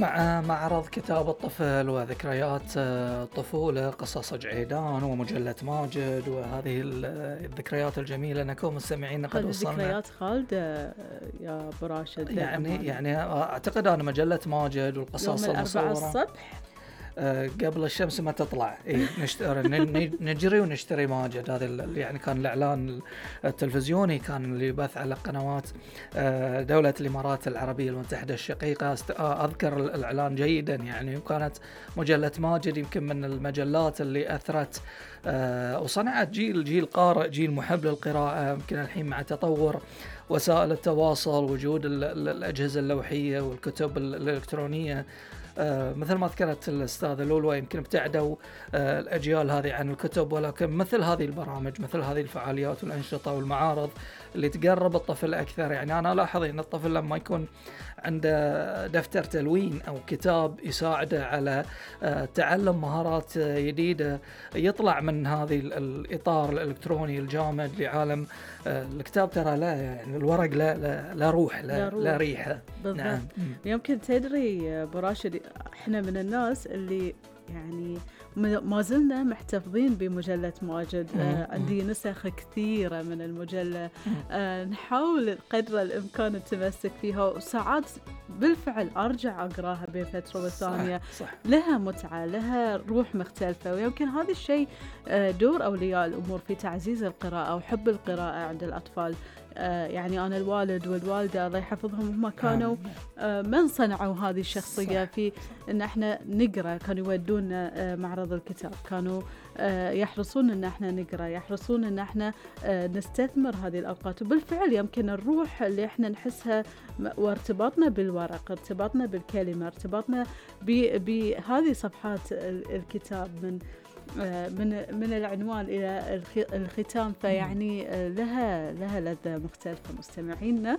مع معرض كتاب الطفل وذكريات الطفولة، قصص جعيدان ومجلة ماجد وهذه الذكريات الجميلة. نكون مستمعين قد هذه وصلنا ذكريات خالدة يا أبو راشد. يعني أعتقد أنا مجلة ماجد والقصص يوم الأربعاء المصورة الصبح قبل الشمس ما تطلع نجري ونشتري ماجد. هذا يعني كان الإعلان التلفزيوني، كان اللي يبث على قنوات دولة الإمارات العربية المتحدة الشقيقة. أذكر الإعلان جيدا يعني. وكانت مجلة ماجد يمكن من المجلات اللي أثرت وصنعت جيل قارئ، جيل محب للقراءة. يمكن الحين مع تطور وسائل التواصل، وجود الأجهزة اللوحية والكتب الإلكترونية، مثل ما ذكرت الأستاذة لولو، يمكن ابتعدوا الأجيال هذه عن الكتب، ولكن مثل هذه البرامج، مثل هذه الفعاليات والأنشطة والمعارض اللي تقرب الطفل أكثر. يعني أنا ألاحظ أن الطفل لما يكون عنده دفتر تلوين أو كتاب يساعده على تعلم مهارات جديدة، يطلع من هذه الإطار الإلكتروني الجامد لعالم الكتاب. ترى لا يعني الورق لا روح لا ريحة. نعم. يمكن تدري أبو راشد، احنا من الناس اللي يعني ما زلنا محتفظين بمجلة ماجد. عندي نسخ كثيرة من المجلة. نحاول قدر الإمكان التمسك فيها، وساعات بالفعل أرجع أقراها بين فترة والثانية. صح. لها متعة، لها روح مختلفة. ويمكن هذا الشيء دور أولياء الأمور في تعزيز القراءة وحب القراءة عند الأطفال. يعني أنا الوالد والوالدة الله يحفظهم هم كانوا من صنعوا هذه الشخصية في إن احنا نقرأ. كانوا يودونا معرض الكتاب، كانوا يحرصون إن احنا نقرأ، يحرصون إن احنا نستثمر هذه الأوقات. وبالفعل يمكن الروح اللي احنا نحسها وارتباطنا بالورق، ارتباطنا بالكلمة، ارتباطنا بهذه صفحات الكتاب من العنوان إلى الختام، فيعني لها لذة مختلفة مستمعينا.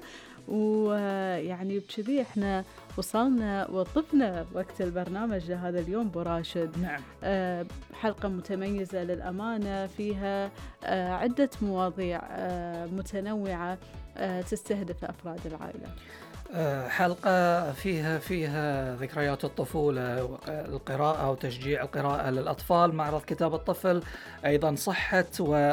ويعني بكذي احنا وصلنا وطفنا وقت البرنامج لهذا اليوم براشد. نعم. حلقة متميزة للأمانة، فيها عدة مواضيع متنوعة تستهدف أفراد العائلة. حلقة فيها ذكريات الطفولة، القراءة وتشجيع القراءة للأطفال، معرض كتاب الطفل، أيضا صحة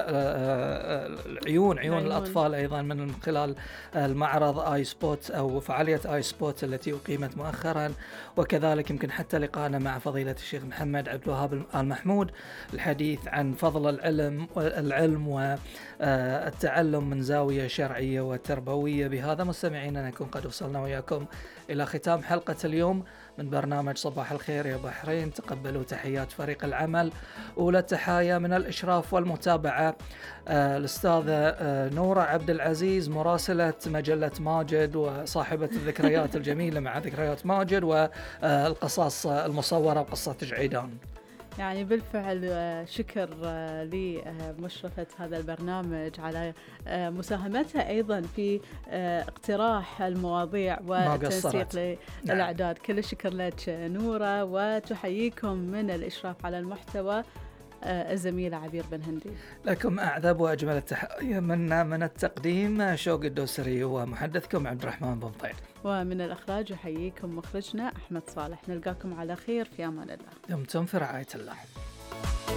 وعيون الأطفال أيضا من خلال المعرض آي سبوت أو فعالية آي سبوت التي أقيمت مؤخرا. وكذلك يمكن حتى لقاءنا مع فضيلة الشيخ محمد عبد الوهاب المحمود، الحديث عن فضل العلم والتعلم من زاوية شرعية وتربوية. بهذا مستمعينا نكون قد وصلنا وياكم إلى ختام حلقة اليوم من برنامج صباح الخير يا بحرين. تقبلوا تحيات فريق العمل، أولى التحايا من الإشراف والمتابعة الأستاذة نورة عبد العزيز، مراسلة مجلة ماجد وصاحبة الذكريات الجميلة مع ذكريات ماجد والقصص المصورة وقصة جعيدان. يعني بالفعل شكر لمشرفة هذا البرنامج على مساهمتها أيضا في اقتراح المواضيع وتنسيق الأعداد. كل الشكر لك نورة، وتحييكم من الإشراف على المحتوى الزميلة عبير بن هندي. لكم أعذب وأجمل التحية منا من التقديم شوق الدوسري ومحدثكم عبد الرحمن بن طير، ومن الإخراج يحييكم مخرجنا أحمد صالح. نلقاكم على خير، في أمان الله. دمتم في رعاية الله.